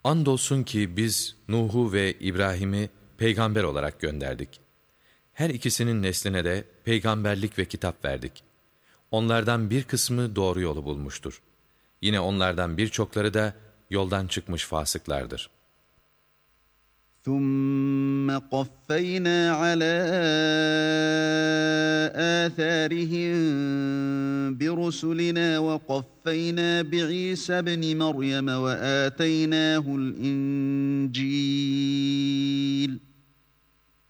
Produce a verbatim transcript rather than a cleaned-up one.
Andolsun ki biz Nuh'u ve İbrahim'i peygamber olarak gönderdik. Her ikisinin nesline de peygamberlik ve kitap verdik. Onlardan bir kısmı doğru yolu bulmuştur. Yine onlardan birçokları da yoldan çıkmış fasıklardır. ثُمَّ قَفَّيْنَا عَلَى آثَارِهِم بِرُسُلِنَا وَقَفَّيْنَا بِعِيسَى ابْنِ مَرْيَمَ وَآتَيْنَاهُ الْإِنْجِيلَ